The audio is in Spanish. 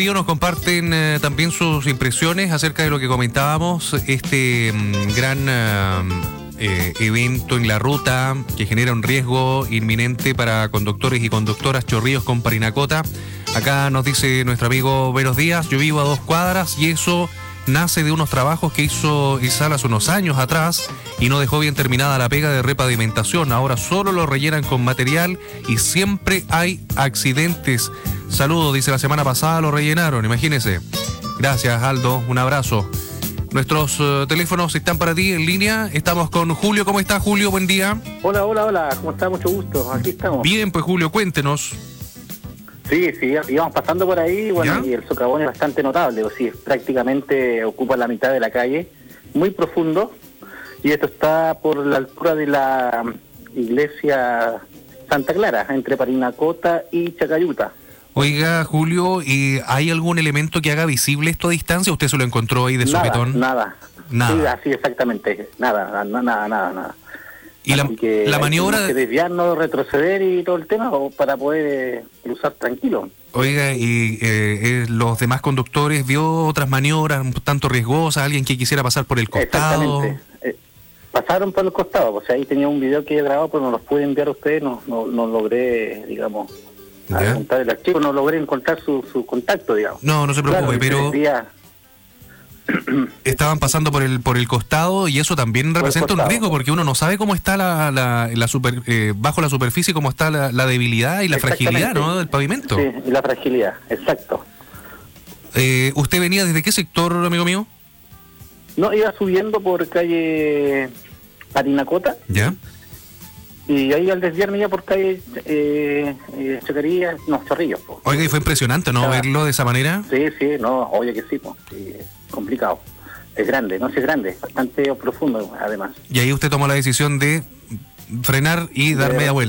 Nos comparten también sus impresiones acerca de lo que comentábamos, este gran evento en la ruta que genera un riesgo inminente para conductores y conductoras, Chorrillos con Parinacota. Acá nos dice nuestro amigo, buenos días, yo vivo a 2 cuadras y eso nace de unos trabajos que hizo Isal hace unos años atrás y no dejó bien terminada la pega de repavimentación. Ahora solo lo rellenan con material y siempre hay accidentes. Saludos, dice, la semana pasada lo rellenaron, imagínese. Gracias, Aldo, un abrazo. Nuestros teléfonos están para ti en línea. Estamos con Julio. ¿Cómo está, Julio? Buen día. Hola, ¿cómo está? Mucho gusto, aquí estamos. Bien, pues, Julio, cuéntenos. Sí, íbamos pasando por ahí, bueno, ¿Ya? y el socavón es bastante notable, o sí, prácticamente ocupa la mitad de la calle, muy profundo, y esto está por la altura de la iglesia Santa Clara, entre Parinacota y Chacayuta. Oiga, Julio, ¿hay algún elemento que haga visible esto a distancia? ¿Usted se lo encontró ahí de sopetón? Nada. Sí, así exactamente, nada. ¿Y la maniobra? Hay que desviarnos, retroceder y todo el tema para poder cruzar tranquilo. Oiga, ¿y los demás conductores vio otras maniobras un tanto riesgosas? ¿Alguien que quisiera pasar por el costado? Exactamente. Pasaron por el costado, o sea, ahí tenía un video que he grabado, pero no los pude enviar a ustedes, no logré, digamos, encontrar el archivo, no logré encontrar su contacto, digamos. No se preocupe, claro, pero estaban pasando por el costado y eso también representa un riesgo porque uno no sabe cómo está bajo la superficie, cómo está la debilidad y la fragilidad, ¿no?, del pavimento. Sí, y la fragilidad, exacto. ¿Usted venía desde qué sector, amigo mío? No, iba subiendo por calle Parinacota. ¿Ya? Y ahí al desviarme ya por calle Chorrillos. Oiga, y fue impresionante, ¿no?, verlo de esa manera. Sí, no, obvio que sí, sí, es complicado. Es grande, es bastante profundo además. Y ahí usted tomó la decisión de frenar y dar media vuelta.